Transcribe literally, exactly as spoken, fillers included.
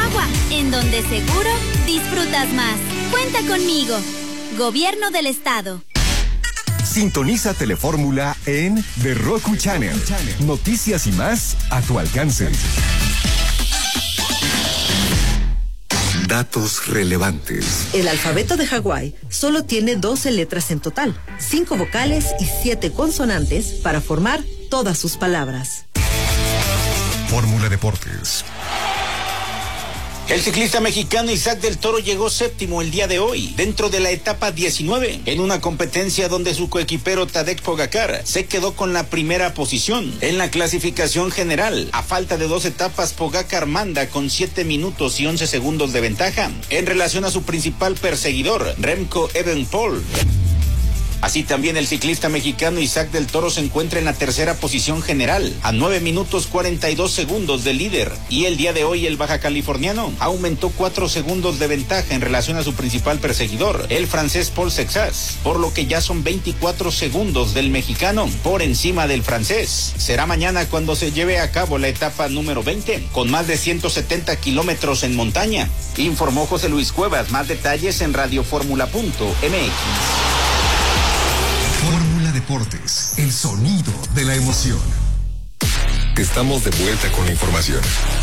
agua, en donde seguro disfrutas más. Cuenta conmigo. Gobierno del Estado. Sintoniza Telefórmula en The Roku Channel. Noticias y más a tu alcance. Datos relevantes. El alfabeto de Hawái solo tiene doce letras en total, cinco vocales y siete consonantes para formar todas sus palabras. Fórmula Deportes. El ciclista mexicano Isaac del Toro llegó séptimo el día de hoy, dentro de la etapa diecinueve, en una competencia donde su coequipero Tadej Pogacar se quedó con la primera posición. En la clasificación general, a falta de dos etapas, Pogacar manda con siete minutos y once segundos de ventaja en relación a su principal perseguidor, Remco Evenepoel. Así también el ciclista mexicano Isaac del Toro se encuentra en la tercera posición general, a nueve minutos cuarenta y dos segundos del líder. Y el día de hoy el baja californiano aumentó cuatro segundos de ventaja en relación a su principal perseguidor, el francés Paul Sexas, por lo que ya son veinticuatro segundos del mexicano por encima del francés. Será mañana cuando se lleve a cabo la etapa número veinte, con más de ciento setenta kilómetros en montaña. Informó José Luis Cuevas. Más detalles en radioformula punto m x. Fórmula Deportes, el sonido de la emoción. Estamos de vuelta con la información.